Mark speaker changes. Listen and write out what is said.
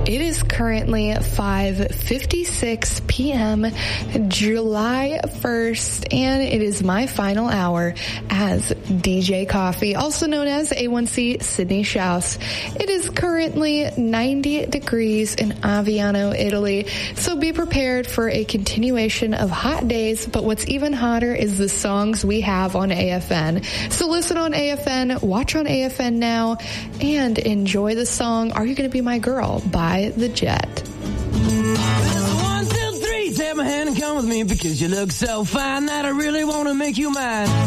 Speaker 1: It is currently 5:56 p.m., July 1st, and it is my final hour as DJ Coffee, also known as A1C Sydney Schaus. It is currently 90 degrees in Aviano, Italy, so be prepared for a continuation of hot days, but what's even hotter is the songs we have on AFN. So listen on AFN, watch on AFN now, and enjoy the song Are You Gonna Be My Girl by The Jet.
Speaker 2: 1, 2, 3, take my hand and come with me because you look so fine that I really want to make you mine.